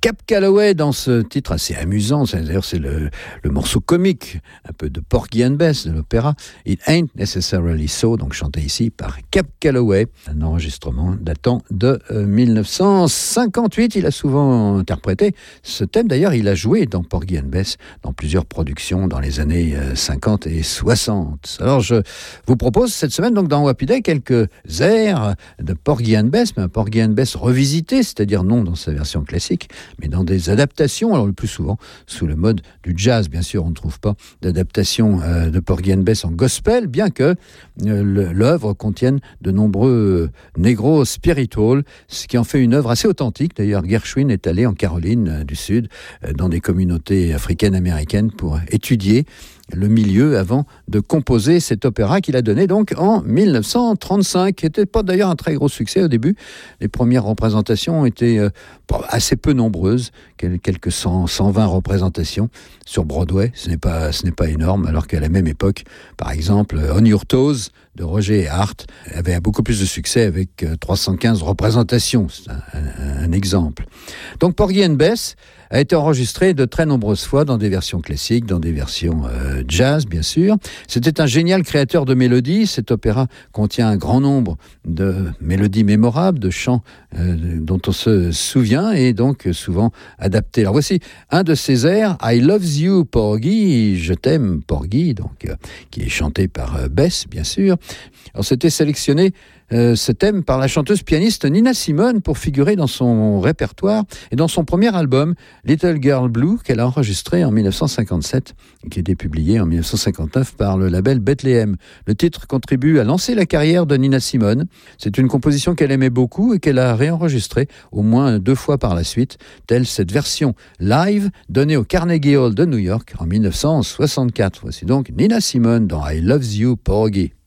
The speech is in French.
Cab Calloway dans ce titre assez amusant, d'ailleurs c'est le morceau comique, un peu de Porgy and Bess de l'opéra, It Ain't Necessarily So, donc chanté ici par Cab Calloway, un enregistrement datant de 1958. Il a souvent interprété ce thème, d'ailleurs il a joué dans Porgy and Bess dans plusieurs productions dans les années 50 et 60. Alors je vous propose cette semaine donc dans Happy Day quelques airs de Porgy and Bess, mais un Porgy and Bess revisité, c'est-à-dire non dans sa version classique, mais dans des adaptations, alors le plus souvent sous le mode du jazz. Bien sûr, on ne trouve pas d'adaptation de Porgy and Bess en gospel, bien que l'œuvre contienne de nombreux negro spiritual, ce qui en fait une œuvre assez authentique. D'ailleurs, Gershwin est allé en Caroline du Sud, dans des communautés africaines-américaines pour étudier le milieu avant de composer cet opéra qu'il a donné donc en 1935, qui n'était pas d'ailleurs un très gros succès au début. Les premières représentations étaient assez peu nombreuses, quelques 120 représentations sur Broadway. Ce n'est pas énorme, alors qu'à la même époque, par exemple, On Your Toes de Roger Hart avait beaucoup plus de succès avec 315 représentations. C'est un exemple. Donc Porgy and Bess a été enregistré de très nombreuses fois dans des versions classiques, dans des versions jazz, bien sûr. C'était un génial créateur de mélodies. Cet opéra contient un grand nombre de mélodies mémorables, de chants dont on se souvient et donc souvent adaptés. Alors voici un de ces airs, I Love You Porgy, je t'aime Porgy, donc qui est chanté par Bess, bien sûr. Alors c'était sélectionné ce thème par la chanteuse pianiste Nina Simone pour figurer dans son répertoire et dans son premier album Little Girl Blue qu'elle a enregistré en 1957 et qui a été publié en 1959 par le label Bethlehem. Le titre contribue à lancer la carrière de Nina Simone. C'est une composition qu'elle aimait beaucoup et qu'elle a réenregistrée au moins 2 fois par la suite, telle cette version live donnée au Carnegie Hall de New York en 1964. Voici donc Nina Simone dans I Love You Porgy.